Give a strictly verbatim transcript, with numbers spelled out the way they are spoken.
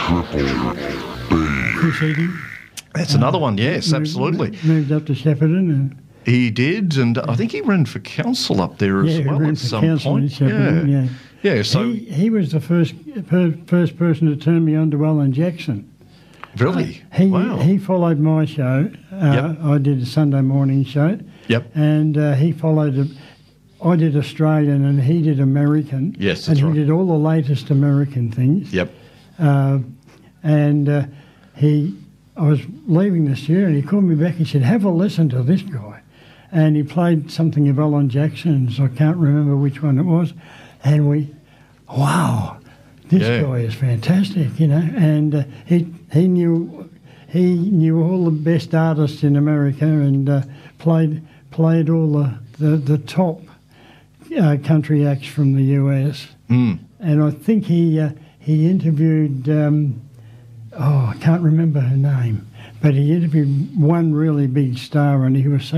Triple B. Chris Eating. That's another one, yes, moved, absolutely. Moved up to Shepparton. And, He did, and I think he ran for council up there as yeah, he well ran at for some council in point. Shepparton, yeah. Yeah, so he, he was the first per, first person to turn me on to Alan Jackson. really, Uh, he wow. he followed my show. Uh, Yep. I did a Sunday morning show. Yep. And uh, he followed. A, I did Australian, and he did American. Yes, and that's he right. did all the latest American things. Yep. Uh, and uh, he, I was leaving the studio, and he called me back. He said, "Have a listen to this guy." And he played something of Alan Jackson's. I can't remember which one it was. And we, wow, this Yeah. guy is fantastic, you know. And uh, he he knew he knew all the best artists in America, and uh, played played all the the, the top uh, country acts from the U S. Mm. And I think he uh, he interviewed. Um, oh, I can't remember her name, but he interviewed one really big star, and he was so